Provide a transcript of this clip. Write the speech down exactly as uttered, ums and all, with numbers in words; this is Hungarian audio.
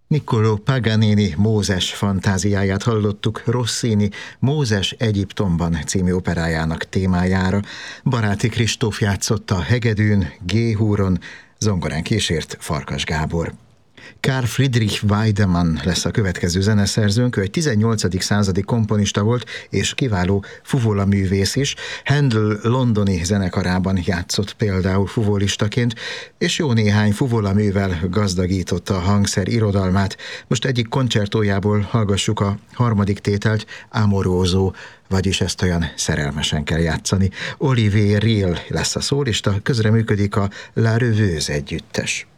Niccolò Paganini Mózes fantáziáját hallottuk Rossini Mózes Egyiptomban című operájának témájára. Baráti Kristóf játszotta a hegedűn, G-húron, zongorán kísért Farkas Gábor. Karl Friedrich Wiedemann lesz a következő zeneszerzőnk, ő egy tizennyolcadik századi komponista volt, és kiváló fuvolaművész is. Handel londoni zenekarában játszott például fuvolistaként, és jó néhány fuvolaművel gazdagította a hangszer irodalmát. Most egyik koncertójából hallgassuk a harmadik tételt, Amoroso, vagyis ezt olyan szerelmesen kell játszani. Olivier Riel lesz a szólista, közreműködik a La Rêveuse együttes.